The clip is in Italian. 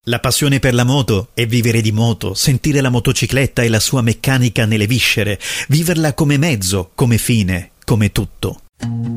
La passione per la moto è vivere di moto, sentire la motocicletta e la sua meccanica nelle viscere, viverla come mezzo, come fine, come tutto.